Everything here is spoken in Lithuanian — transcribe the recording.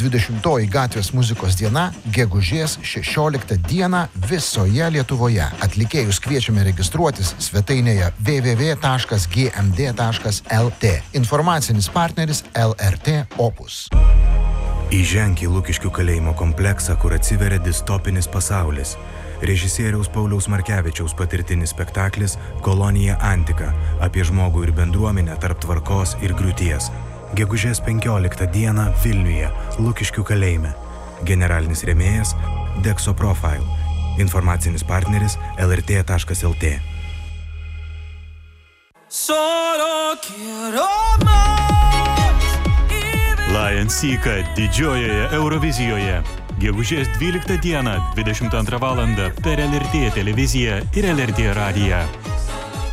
20 gatvės muzikos diena gegužės 16 dieną visoje Lietuvoje. Atlikėjus kviečiame registruotis svetainėje www.gmd.lt. Informacinis partneris LRT Opus. Įženk į Lukiškių kalėjimo kompleksą, kur atsiveria distopinis pasaulis. Režisieriaus Pauliaus Markevičiaus patirtinis spektaklis Kolonija Antika apie žmogų ir bendruomenę tarp tvarkos ir griūties. Gegužės 15 dieną Vilniuje, Lukiškių kalėjime. Generalinis rėmėjas Dexo Profile. Informacinis partneris lrt.lt. Lion Seeka didžiojoje Eurovizijoje. Gegužės 12 dieną, 22 val. Per LRT televiziją ir LRT radiją.